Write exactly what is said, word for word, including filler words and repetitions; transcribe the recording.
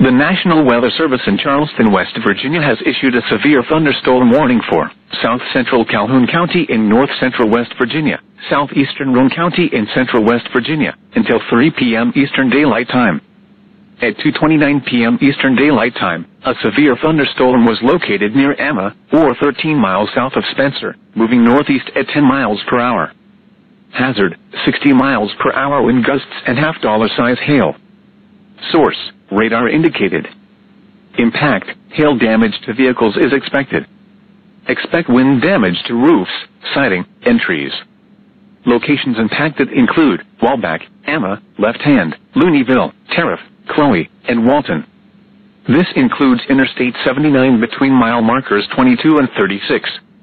The National Weather Service in Charleston, West Virginia has issued a severe thunderstorm warning for south central Calhoun County in north central West Virginia, southeastern Roane County in central West Virginia, until three p m Eastern Daylight Time. At two twenty-nine p m Eastern Daylight Time, a severe thunderstorm was located near Emma, or thirteen miles south of Spencer, moving northeast at ten miles per hour. Hazard, sixty miles per hour wind gusts and half dollar size hail. Source, radar indicated. Impact, hail damage to vehicles is expected. Expect wind damage to roofs, siding, and trees. Locations impacted include Walbach, Emma, Left Hand, Looneyville, Tariff, Chloe, and Walton. This includes Interstate seventy-nine between mile markers twenty-two and thirty-six.